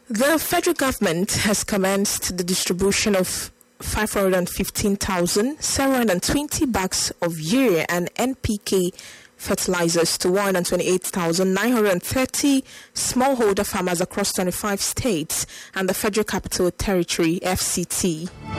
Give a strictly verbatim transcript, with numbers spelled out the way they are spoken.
The federal government has commenced the distribution of five hundred fifteen thousand seven hundred twenty bags of urea and N P K fertilizers to one hundred twenty-eight thousand nine hundred thirty smallholder farmers across twenty-five states and the Federal Capital Territory F C T.